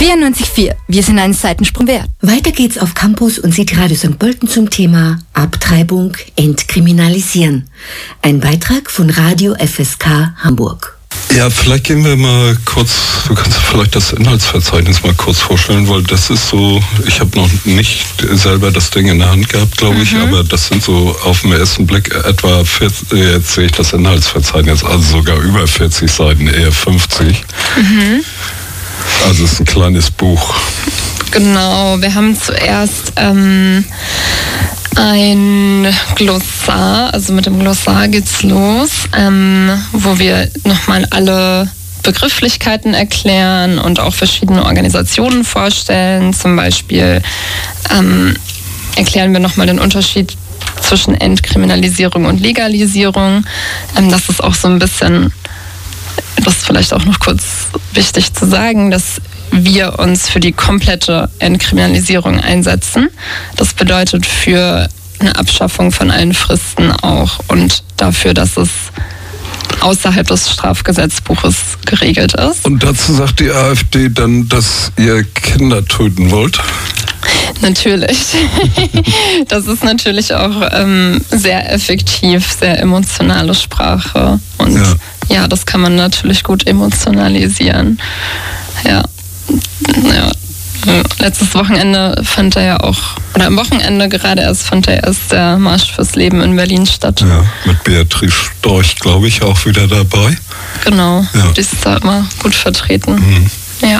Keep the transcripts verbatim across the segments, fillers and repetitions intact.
vierundneunzig Komma vier. Wir sind einen Seitensprung wert. Weiter geht's auf Campus und City Radio Sankt Pölten zum Thema Abtreibung entkriminalisieren. Ein Beitrag von Radio F S K Hamburg. Ja, vielleicht gehen wir mal kurz, du kannst vielleicht das Inhaltsverzeichnis mal kurz vorstellen, weil das ist so, ich habe noch nicht selber das Ding in der Hand gehabt, glaube ich, mhm. aber das sind so auf den ersten Blick etwa vierzig, jetzt sehe ich das Inhaltsverzeichnis, also sogar über vierzig Seiten, eher fünfzig. Mhm. Also es ist ein kleines Buch. Genau, wir haben zuerst ähm, ein Glossar, also mit dem Glossar geht's los, ähm, wo wir nochmal alle Begrifflichkeiten erklären und auch verschiedene Organisationen vorstellen. Zum Beispiel ähm, erklären wir nochmal den Unterschied zwischen Entkriminalisierung und Legalisierung. Ähm, das ist auch so ein bisschen, das ist vielleicht auch noch kurz wichtig zu sagen, dass wir uns für die komplette Entkriminalisierung einsetzen. Das bedeutet für eine Abschaffung von allen Fristen auch und dafür, dass es außerhalb des Strafgesetzbuches geregelt ist. Und dazu sagt die AfD dann, dass ihr Kinder töten wollt? Natürlich. Das ist natürlich auch ähm, sehr effektiv, sehr emotionale Sprache. Und ja. ja, das kann man natürlich gut emotionalisieren. Ja. Ja, letztes Wochenende fand er ja auch, oder am Wochenende gerade erst fand er erst der Marsch fürs Leben in Berlin statt. Ja, mit Beatrice Storch, glaube ich, auch wieder dabei. Genau, ja. Die ist da immer gut vertreten. Mhm. Ja.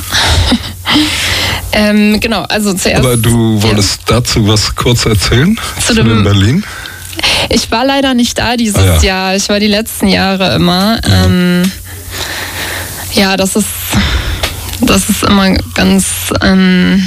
ähm, genau, also zuerst... Aber du wolltest ja. dazu was kurz erzählen? Zu, zu dem Berlin? Ich war leider nicht da dieses ah, ja. Jahr. Ich war die letzten Jahre immer. Ja, ähm, ja das ist... Das ist immer ganz, ähm,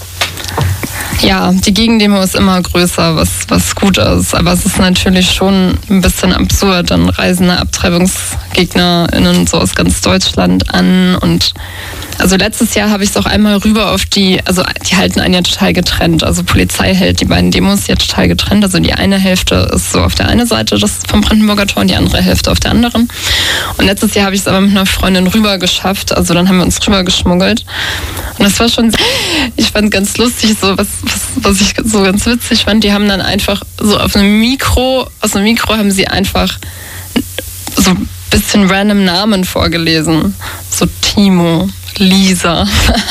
ja, die Gegendemo ist immer größer, was, was gut ist. Aber es ist natürlich schon ein bisschen absurd. Dann reisen AbtreibungsgegnerInnen so aus ganz Deutschland an. Und also letztes Jahr habe ich es auch einmal rüber auf die, also die halten einen ja total getrennt. Also Polizei hält die beiden Demos ja total getrennt. Also die eine Hälfte ist so auf der einen Seite des, vom Brandenburger Tor und die andere Hälfte auf der anderen. Und letztes Jahr habe ich es aber mit einer Freundin rüber geschafft. Also dann haben wir uns rüber geschmuggelt. Und das war schon, ich fand ganz lustig, so was, was, was ich so ganz witzig fand. Die haben dann einfach so auf einem Mikro, aus einem Mikro haben sie einfach so ein bisschen random Namen vorgelesen. So Timo, Lisa.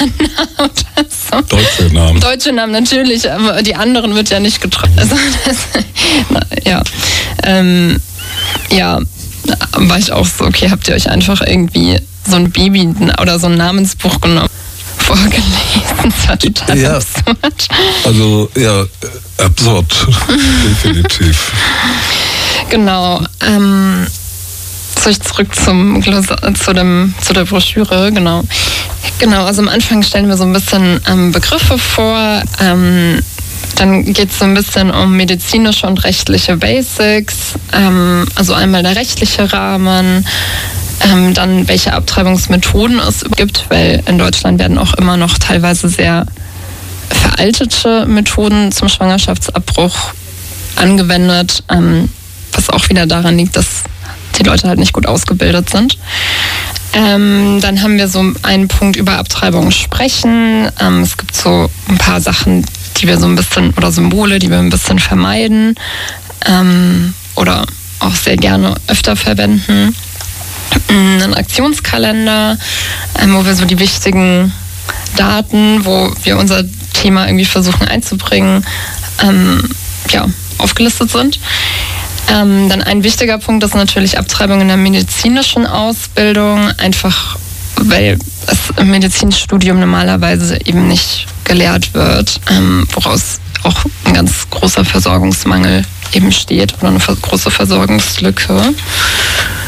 so. Deutsche Namen. Deutsche Namen, natürlich, aber die anderen wird ja nicht getroffen. Also na, ja. Ähm, ja, war ich auch so, okay, habt ihr euch einfach irgendwie so ein Baby oder so ein Namensbuch genommen, vorgelesen? Das war total ja, absurd. Also, ja, absurd. Definitiv. Genau. Ähm, soll ich zurück zum zu dem zu der Broschüre, genau. Genau, also am Anfang stellen wir so ein bisschen ähm, Begriffe vor. Ähm, dann geht es so ein bisschen um medizinische und rechtliche Basics. Ähm, also einmal der rechtliche Rahmen, ähm, dann welche Abtreibungsmethoden es gibt, weil in Deutschland werden auch immer noch teilweise sehr veraltete Methoden zum Schwangerschaftsabbruch angewendet, ähm, was auch wieder daran liegt, dass die Leute halt nicht gut ausgebildet sind. Ähm, dann haben wir so einen Punkt über Abtreibung sprechen. Ähm, es gibt so ein paar Sachen, die wir so ein bisschen, oder Symbole, die wir ein bisschen vermeiden ähm, oder auch sehr gerne öfter verwenden. Ein Aktionskalender, ähm, wo wir so die wichtigen Daten, wo wir unser Thema irgendwie versuchen einzubringen, ähm, ja, aufgelistet sind. Ähm, dann ein wichtiger Punkt ist natürlich Abtreibung in der medizinischen Ausbildung, einfach weil es im Medizinstudium normalerweise eben nicht gelehrt wird, ähm, woraus auch ein ganz großer Versorgungsmangel eben steht oder eine große Versorgungslücke.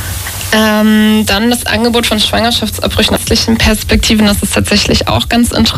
Ähm, dann das Angebot von Schwangerschaftsabbrüchen aus ärztlichen Perspektiven, das ist tatsächlich auch ganz interessant.